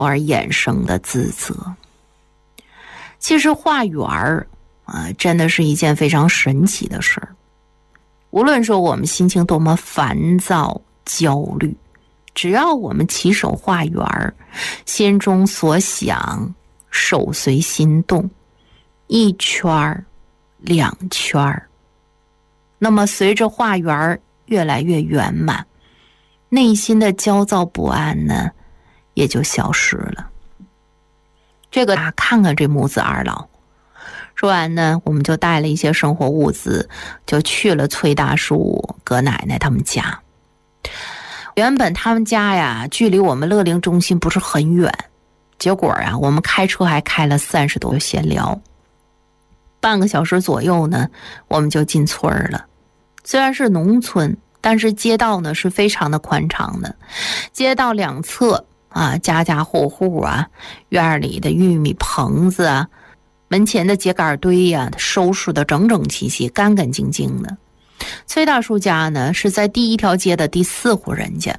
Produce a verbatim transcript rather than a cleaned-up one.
而衍生的自责。其实化缘儿啊，真的是一件非常神奇的事儿。无论说我们心情多么烦躁、焦虑，只要我们起手化缘儿，心中所想，手随心动，一圈儿、两圈儿，那么随着化缘儿越来越圆满，内心的焦躁不安呢，也就消失了。这个啊，看看这母子二老。说完呢，我们就带了一些生活物资，就去了崔大叔葛奶奶他们家。原本他们家呀，距离我们乐陵中心不是很远，结果啊，我们开车还开了三十多闲聊，半个小时左右呢，我们就进村了。虽然是农村，但是街道呢是非常的宽敞的，街道两侧啊，家家户户啊，院里的玉米棚子啊，门前的秸秆堆呀、啊，收拾的整整齐齐、干干净净的。崔大叔家呢是在第一条街的第四户人家，